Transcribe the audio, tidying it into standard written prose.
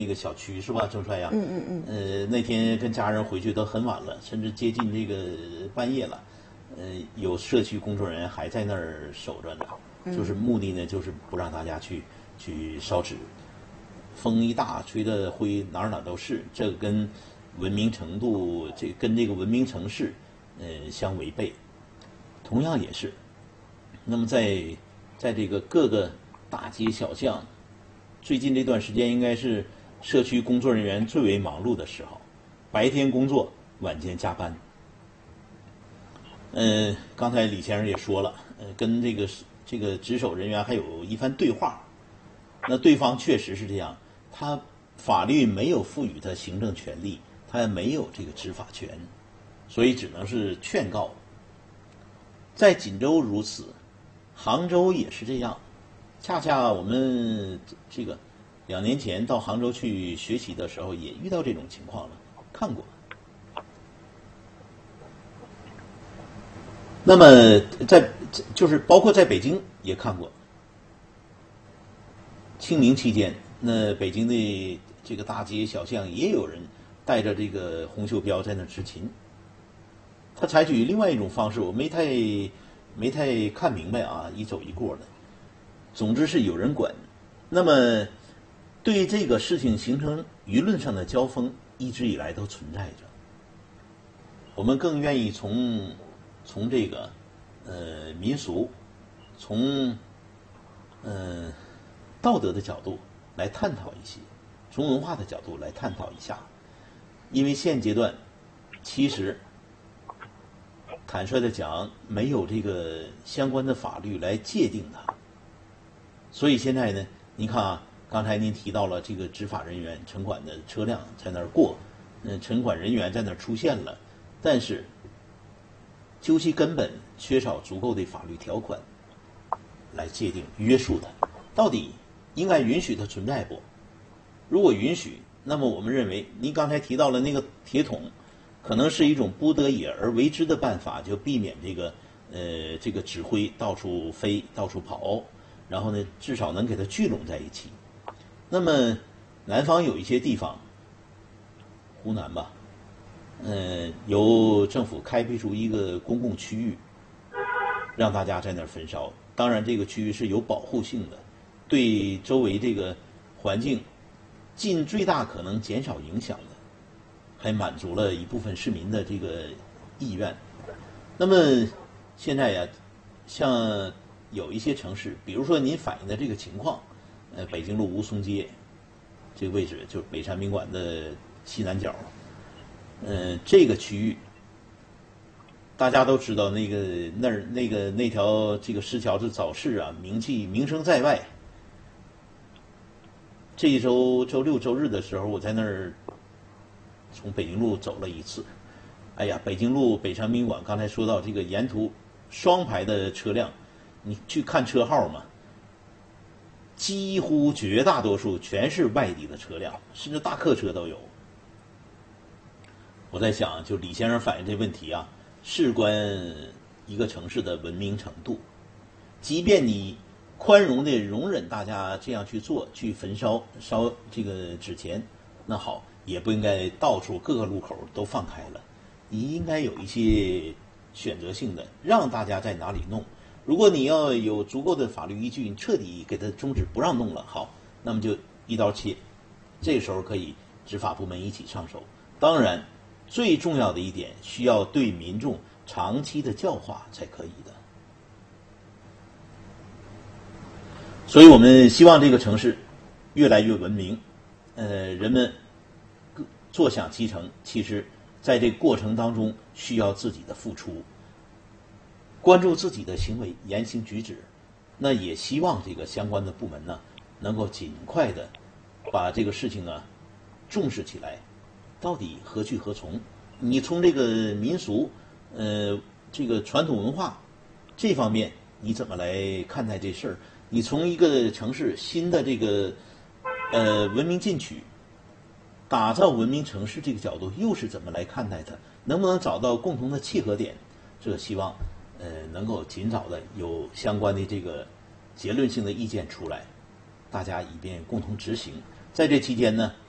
那个小区是吧，郑帅呀？那天跟家人回去都很晚了，甚至接近这个半夜了。有社区工作人员还在那儿守着呢，就是目的呢，就是不让大家去烧纸。风一大，吹的灰哪哪都是，这跟文明程度，跟这个文明城市，相违背。同样也是，那么在这个各个大街小巷，最近这段时间应该是社区工作人员最为忙碌的时候，白天工作，晚间加班。刚才李先生也说了，跟这个值守人员还有一番对话。那对方确实是这样，他法律没有赋予他行政权利，他也没有这个执法权，所以只能是劝告。在锦州如此，杭州也是这样。恰恰我们这个2年前到杭州去学习的时候，也遇到这种情况了，看过。那么就是包括在北京也看过。清明期间，那北京的这个大街小巷也有人带着这个红袖标在那执勤。他采取另外一种方式，我没太看明白啊，一走一过的。总之是有人管。那么对于这个事情形成舆论上的交锋，一直以来都存在着。我们更愿意从这个民俗，从道德的角度来探讨一些，从文化的角度来探讨一下。因为现阶段其实坦率的讲，没有这个相关的法律来界定它。所以现在呢，您看啊，刚才您提到了这个执法人员城管的车辆在那儿过，城管人员在那儿出现了，但是究其根本缺少足够的法律条款来界定约束它，到底应该允许它存在不？如果允许，那么我们认为您刚才提到了那个铁桶，可能是一种不得已而为之的办法，就避免这个纸灰到处飞到处跑，然后呢至少能给它聚拢在一起。那么南方有一些地方，湖南吧，由政府开辟出一个公共区域，让大家在那儿焚烧。当然这个区域是有保护性的，对周围这个环境尽最大可能减少影响的，还满足了一部分市民的这个意愿。那么现在呀，像有一些城市，比如说您反映的这个情况，北京路吴淞街这个位置，就是北山宾馆的西南角，这个区域大家都知道，那条这个石桥子早市啊，名声在外。这一周周六周日的时候，我在那儿从北京路走了一次。哎呀，北京路北山宾馆，刚才说到这个沿途双排的车辆，你去看车号嘛，几乎绝大多数全是外地的车辆，甚至大客车都有。我在想，就李先生反映这问题啊，事关一个城市的文明程度。即便你宽容的容忍大家这样去做，去焚烧这个纸钱，那好，也不应该到处各个路口都放开了。你应该有一些选择性的，让大家在哪里弄。如果你要有足够的法律依据，你彻底给他终止不让弄了，好，那么就一刀切。这个时候可以执法部门一起上手。当然，最重要的一点，需要对民众长期的教化才可以的。所以我们希望这个城市越来越文明，人们坐享其成。其实在这个过程当中需要自己的付出，关注自己的行为言行举止。那也希望这个相关的部门呢，能够尽快的把这个事情呢重视起来。到底何去何从？你从这个民俗，这个传统文化这方面你怎么来看待这事儿？你从一个城市新的这个文明进取、打造文明城市这个角度，又是怎么来看待它？能不能找到共同的契合点？这希望能够尽早的有相关的这个结论性的意见出来，大家以便共同执行。在这期间呢，